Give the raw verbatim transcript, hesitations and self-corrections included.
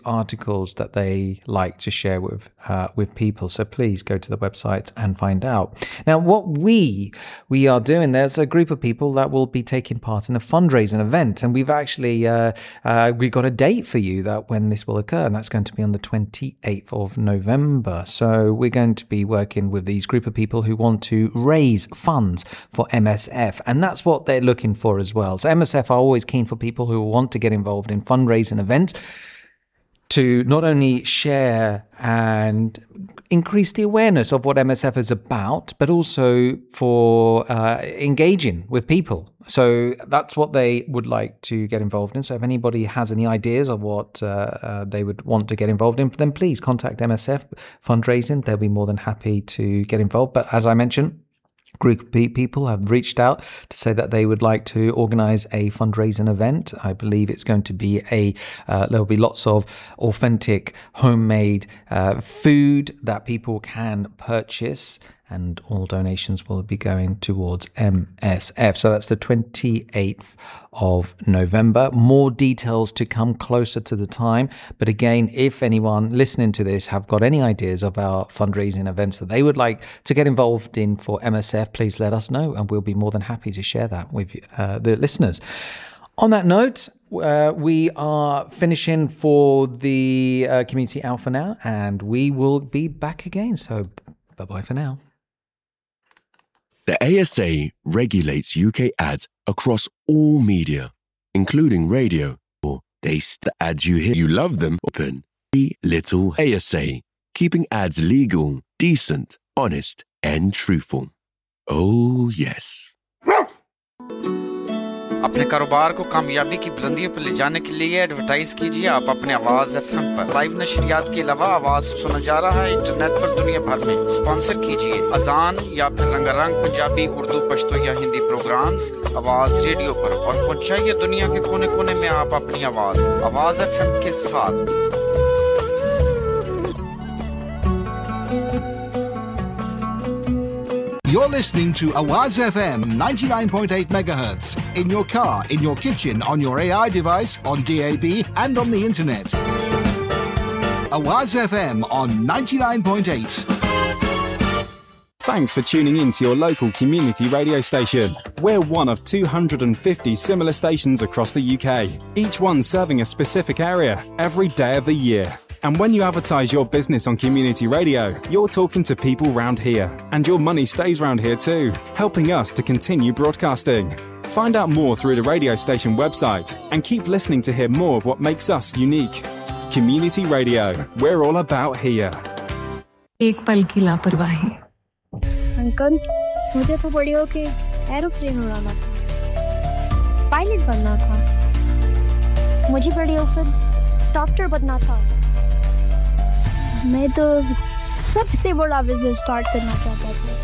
articles that they like to share with uh, with people. So please go to the website and find out. Now, what we we are doing, there's a group of people that will be taking part in a fundraising event, and we've actually uh, uh, we got a date for you that when this will occur, and that's going to be on the twenty-eighth of November. So we're going to be working with these group of people who want to raise funds for M S F, and that's what they're looking for as well. So M S F are always keen for people who want to get involved in fundraising events to not only share and increase the awareness of what M S F is about, but also for uh, engaging with people. So that's what they would like to get involved in. So if anybody has any ideas of what uh, uh, they would want to get involved in, then please contact M S F Fundraising. They'll be more than happy to get involved. But as I mentioned, group of people have reached out to say that they would like to organize a fundraising event. I believe it's going to be a, uh, there'll be lots of authentic homemade uh, food that people can purchase, and all donations will be going towards M S F. So that's the twenty-eighth of November. More details to come closer to the time. But again, if anyone listening to this have got any ideas about fundraising events that they would like to get involved in for M S F, please let us know, and we'll be more than happy to share that with uh, the listeners. On that note, uh, we are finishing for the uh, Community Hour for now, and we will be back again. So bye-bye for now. The A S A regulates U K ads across all media, including radio. Or they the ads you hear, you love them. Open. Very little A S A, keeping ads legal, decent, honest, and truthful. Oh yes. अपने कारोबार को कामयाबी की बुलंदियों पर ले जाने के लिए एडवर्टाइज कीजिए आप अपने आवाज एफएम पर। लाइव नशरियात के अलावा आवाज सुना जा रहा है इंटरनेट पर दुनिया भर में। स्पॉन्सर कीजिए अजान या फिर रंगारंग पंजाबी, उर्दू, पश्तो या हिंदी प्रोग्राम्स आवाज रेडियो पर, और पहुंचाइए दुनिया के कोने-कोने में आप अपनी आवाज आवाज एफएम के साथ। You're listening to Awaz F M ninety-nine point eight megahertz in your car, in your kitchen, on your A I device, on D A B and on the internet. Awaz F M on ninety-nine point eight. Thanks for tuning in to your local community radio station. We're one of two hundred fifty similar stations across the U K, each one serving a specific area every day of the year. And when you advertise your business on community radio, you're talking to people round here. And your money stays round here too, helping us to continue broadcasting. Find out more through the radio station website and keep listening to hear more of what makes us unique. Community Radio, we're all about here. एक पल की लापरवाही। Uncle, मुझे तो बड़ी होके aeroplane उड़ाना था, पायलट बनना था। मुझे बड़ी होकर डॉक्टर बनना था। मैं तो सबसे बड़ा बिजनेस स्टार्ट करना चाहता था।